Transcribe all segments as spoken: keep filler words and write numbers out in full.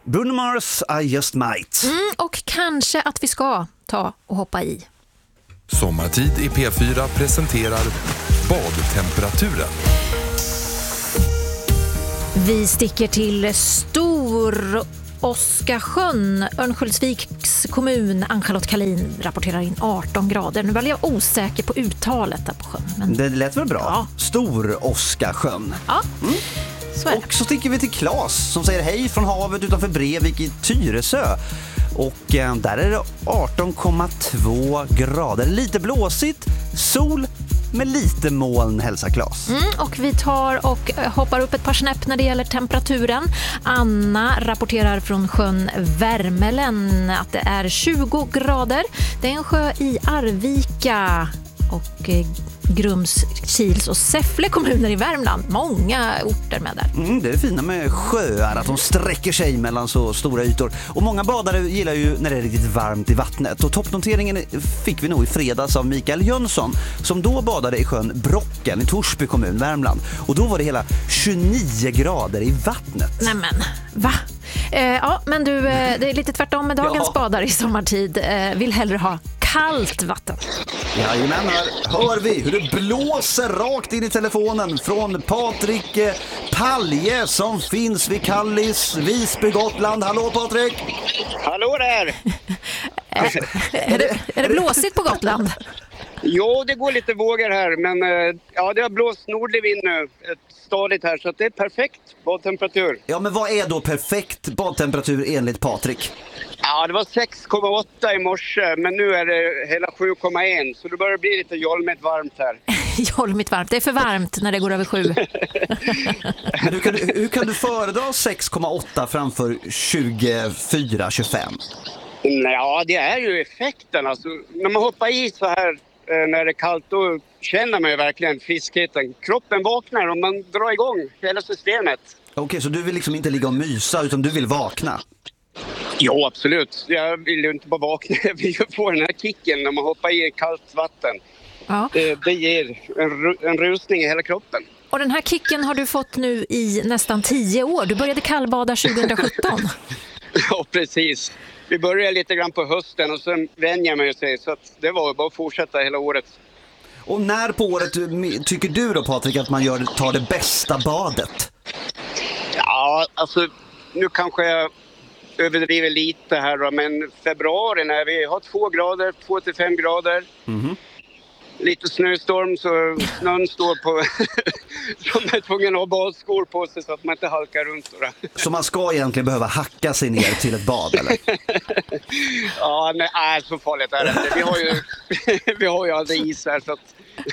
Bruno Mars, I just might. Mm, och kanske att vi ska ta och hoppa i. Sommartid i P fyra presenterar badtemperaturen. Vi sticker till Stor Oskarsjön, Örnsköldsviks kommun. Ann-Charlotte Kallin rapporterar in arton grader. Nu var jag osäker på uttalet där på sjön. Men... Det lät väl bra? Ja. Stor Oskarsjön. Ja, mm. Så är det. Och så sticker vi till Klas som säger hej från havet utanför Brevik i Tyresö. Och eh, där är det arton komma två grader. Lite blåsigt, sol med lite moln, hälsa Klas. Mm, och vi tar och hoppar upp ett par snäpp när det gäller temperaturen. Anna rapporterar från sjön Värmelen att det är tjugo grader. Det är en sjö i Arvika och eh, Grums, Kils och Säffle kommuner i Värmland. Många orter med där. Mm, det är fina med sjöar, att de sträcker sig mellan så stora ytor. Och många badare gillar ju när det är riktigt varmt i vattnet. Och toppnoteringen fick vi nog i fredags av Mikael Jönsson som då badade i sjön Brocken i Torsby kommun, Värmland. Och då var det hela tjugonio grader i vattnet. Nämen, va? Eh, ja, men du, eh, det är lite tvärtom med dagens Ja. badare i sommartid. Eh, vill hellre ha kallt vatten. Jajamän, här hör vi hur det blåser rakt in i telefonen från Patrik eh, Palje som finns vid Kallis, Visby, Gotland. Hallå Patrik! Hallå där! är, är, det, är det blåsigt på Gotland? Jo, det går lite vågor här, men eh, ja, det har blåst nordlig vind nu ett stadigt här, så att det är perfekt badtemperatur. Ja, men vad är då perfekt badtemperatur enligt Patrik? Ja, det var sex komma åtta i morse, men nu är det hela sju komma ett, så det börjar bli lite jolmigt varmt här. Jolmigt varmt, det är för varmt när det går över sju. Men hur kan du, hur kan du föredra sex komma åtta framför tjugofyra tjugofem? Ja, det är ju effekten. Alltså, när man hoppar i så här eh, när det är kallt, då känner man ju verkligen friskheten. Kroppen vaknar och man drar igång hela systemet. Okej, så du vill liksom inte ligga och mysa utan du vill vakna? Jo, absolut. Jag vill ju inte bara vakna. Jag vill ju få den här kicken när man hoppar i kallt vatten. Ja. Det, det ger en, ru- en rusning i hela kroppen. Och den här kicken har du fått nu i nästan tio år. Du började kallbada tjugosjutton. Ja, precis. Vi började lite grann på hösten och sen vänjer man sig, så att det var bara att fortsätta hela året. Och när på året tycker du då Patrik att man gör, tar det bästa badet? Ja, alltså nu kanske jag överdriver lite här då, men februari när vi har två grader, två till fem grader. Mm-hmm. Lite snöstorm så snön står på så man är tvungen att ha badskor på sig så att man inte halkar runt. Då. Så man ska egentligen behöva hacka sig ner till ett bad eller? Ja, nej, nej, så farligt är det inte. Vi har ju, vi har ju aldrig is här så att...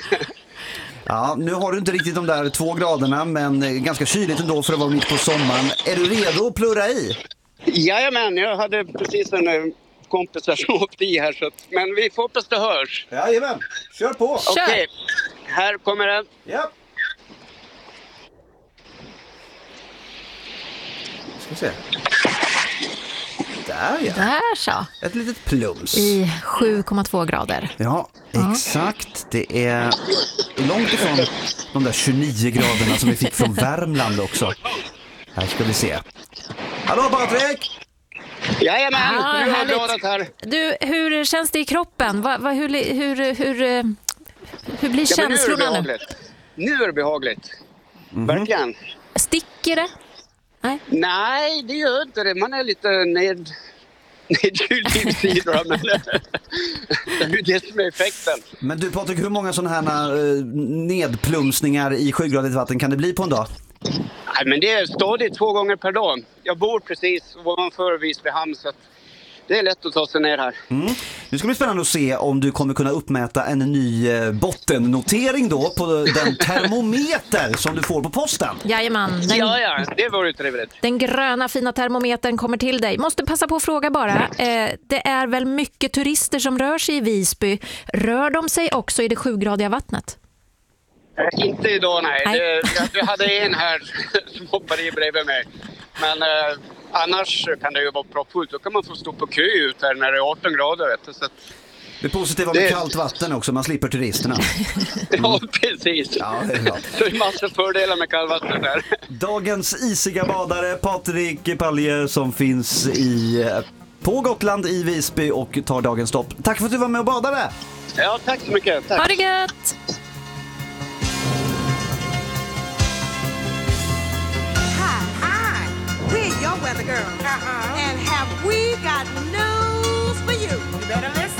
Ja, nu har du inte riktigt de där två graderna men ganska kyligt ändå för att vara mitt på sommaren. Är du redo att plurra i? Jajamän, jag hade precis en kompis här som åkte i här så att, men vi får hoppas det hörs. Jajamän, kör på! Kör. Okej, här kommer den. Ja. Ska vi se. Där ja. Där så. Ett litet plums. I sju komma två grader. Ja, exakt. Det är långt ifrån de där tjugonio graderna som vi fick från Värmland också. Här ska vi se. Hallå Patrik! Jajamän, Ah, nu har härligt. jag bladat här. Du, hur känns det i kroppen? Va, va, hur, hur, hur, hur, hur blir Ja, men nu är det känslorna nu? behagligt. Nu är det behagligt. Verkligen. Sticker det? Nej. Nej, det gör inte det. Man är lite ned... nedkyld i sidorna, men det är ju det som är effekten. Men du Patrik, hur många sådana här eh, nedplumsningar i sjugradigt vatten kan det bli på en dag? Nej, men det är stadigt två gånger per dag. Jag bor precis ovanför Visbyhamn så att det är lätt att ta sig ner här. Mm. Nu ska det bli spännande att se om du kommer kunna uppmäta en ny eh, bottennotering då på den termometer som du får på posten. Jajamän, den, Ja, ja, det var ju trevligt. den gröna fina termometern kommer till dig. Måste passa på att fråga bara. Eh, det är väl mycket turister som rör sig i Visby. Rör de sig också i det sjugradiga vattnet? Eh, Inte idag, nej. Nej. Det, jag, jag hade en här som hoppade i bredvid mig. Men eh, annars kan det ju vara proppfullt. Då kan man få stå på kö ut här när det är arton grader. Vet du, så att Det är positivt med Det- kallt vatten också, man slipper turisterna. Ja, precis. Ja, det är bra. Så det är massor fördelar med kallvatten där. Dagens isiga badare, Patrik Palje, som finns i, på Gotland i Visby och tar dagens stopp. Tack för att du var med och badade! Ja, tack så mycket. Tack. Ha det gött! Hi, hi. We're your weather girl. Uh-huh. And have we got news for you? You better listen.